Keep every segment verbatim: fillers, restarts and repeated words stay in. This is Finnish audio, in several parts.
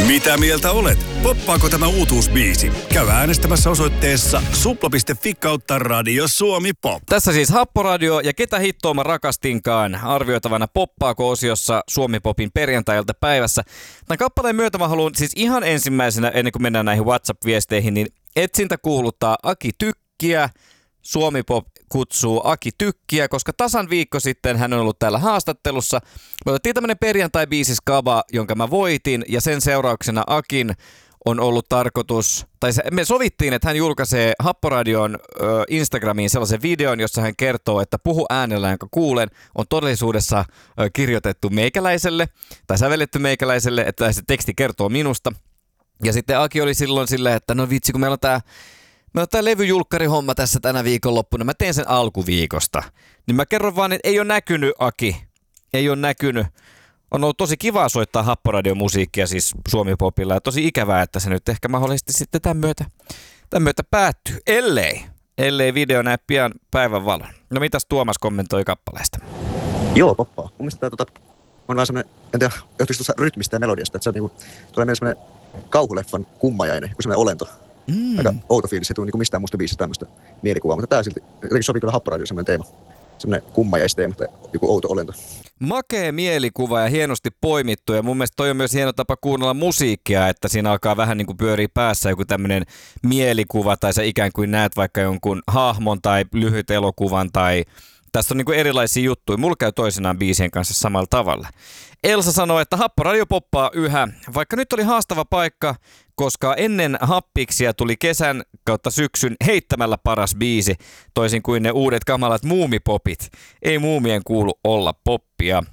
Mitä mieltä olet? Poppaako tämä uutuusbiisi? Käy äänestämässä osoitteessa supla piste fi kautta Radio Suomi Pop. Tässä siis Happoradio ja ketä hittoa mä rakastinkaan arvioitavana Poppaako-osiossa Suomi Popin perjantailta päivässä. Tämän kappaleen myötä mä haluan siis ihan ensimmäisenä, ennen kuin mennään näihin WhatsApp-viesteihin, niin etsintä kuuluttaa Aki Tykkiä. Suomi Pop kutsuu Aki Tykkiä, koska tasan viikko sitten hän on ollut täällä haastattelussa. Me otettiin tämmönen perjantai-biisi skaba, jonka mä voitin, ja sen seurauksena Akin on ollut tarkoitus, tai se, me sovittiin, että hän julkaisee Happoradion ö, Instagramiin sellaisen videon, jossa hän kertoo, että puhu äänellä, jonka kuulen, on todellisuudessa ö, kirjoitettu meikäläiselle, tai sävelletty meikäläiselle, että se teksti kertoo minusta. Ja sitten Aki oli silloin silleen, että no vitsi, kun meillä on tää Meillä on tää levyjulkkarihomma tässä tänä viikonloppuna. Mä teen sen alkuviikosta. Niin mä kerron vaan, että ei ole näkynyt, Aki. Ei ole näkynyt. On ollut tosi kivaa soittaa Happoradion musiikkia siis Suomi Popilla. Ja tosi ikävää, että se nyt ehkä mahdollisesti sitten tämän myötä, tämän myötä päättyy. Ellei. Ellei video näe pian päivän valon. No mitäs Tuomas kommentoi kappaleesta? Joo, poppaa. Mun mielestä tää tota, on vaan semmonen, en tiedä, johtuisi tuossa rytmistä ja melodiasta. Että se on niinku, tulee meille semmonen kauhuleffan kummajainen, joku semmonen olento. Mm. Aika outo fiilis, ei tule niin mistään musta biisistä tämmöistä mielikuvaa, mutta tää silti jotenkin sopii kyllä Happoradioon semmoinen teema. Semmoinen kummajaisteema tai joku outo olento. Makee mielikuva ja hienosti poimittu, ja mun mielestä toi on myös hieno tapa kuunnella musiikkia, että siinä alkaa vähän niin kuin pyörii päässä joku tämmöinen mielikuva, tai sä ikään kuin näet vaikka jonkun hahmon tai lyhyt elokuvan, tai tässä on niin kuin erilaisia juttuja. Mulla käy toisenaan biisien kanssa samalla tavalla. Elsa sanoi, että Happoradio poppaa yhä, vaikka nyt oli haastava paikka, koska ennen Happiksia tuli kesän kautta syksyn heittämällä paras biisi, toisin kuin ne uudet kamalat muumipopit. Ei muumien kuulu olla poppia.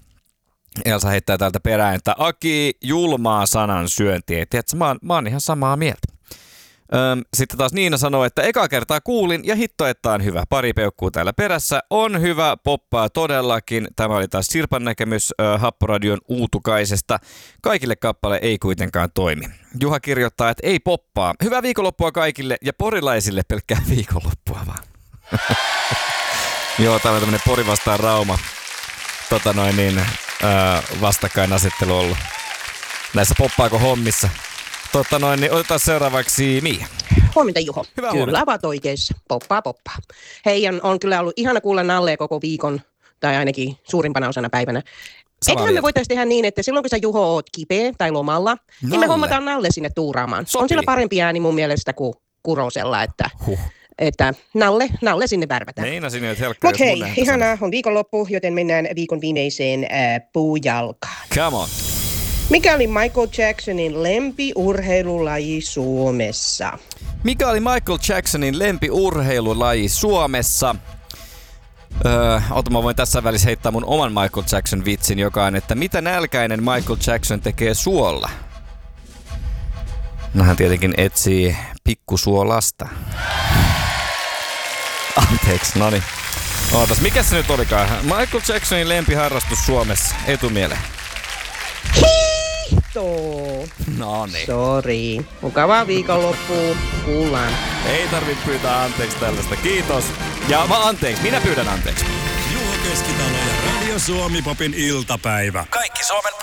Elsa heittää täältä perään, että Aki, julmaa sanan syöntiä. Tiedätkö, mä oon, mä oon ihan samaa mieltä. Öm, sitten taas Niina sanoo, että eka kertaa kuulin ja hitto, että on hyvä. Pari peukkuu täällä perässä. On hyvä, poppaa todellakin. Tämä oli taas Sirpan näkemys ö, Happoradion uutukaisesta. Kaikille kappale ei kuitenkaan toimi. Juha kirjoittaa, että ei poppaa. Hyvää viikonloppua kaikille ja porilaisille pelkkää viikonloppua vaan. Joo, täällä on tämmönen Pori vastaan Rauma tota noin niin, ö, vastakkainasettelu ollut näissä poppaako hommissa. Totta noin, niin otetaan seuraavaksi Mia. Huomenta Juho. Hyvää kyllä huomenta. ovat oikeassa. Poppaa, poppaa. Hei, on, on kyllä ollut ihana kuulla Nallee koko viikon, tai ainakin suurimpana osana päivänä. Eiköhän me voitaisiin tehdä niin, että silloin kun sä Juho oot kipeä tai lomalla, Nalle. niin me hommataan Nalle sinne tuuraamaan. Sopii. On sillä parempi ääni mun mielestä kuin Kurosella, että... Huh. Että Nalle, Nalle sinne värvätään. Meinasin, että helkkari. Mut hei, ihanaa on viikonloppu, joten mennään viikon viimeiseen äh, puujalkaan. Come on. Mikä oli Michael Jacksonin lempiurheilulaji Suomessa? Mikä oli Michael Jacksonin lempiurheilulaji Suomessa? Öö, ota, mä voin tässä välissä heittää mun oman Michael Jackson vitsin, joka on, että mitä nälkäinen Michael Jackson tekee suolla? No hän tietenkin etsii pikkusuolasta. Anteeksi, noni. Ootas, mikä se nyt olikaan? Michael Jacksonin lempiharrastus Suomessa, etumieleen. Hiihto! No niin. Sori. Mukavaa viikonloppua. Kuullaan. Ei tarvitse pyytää anteeksi tällaista. Kiitos. Ja mä anteeksi. Minä pyydän anteeksi. Juho Keskitalo ja Radio Suomi Popin iltapäivä. Kaikki Suomen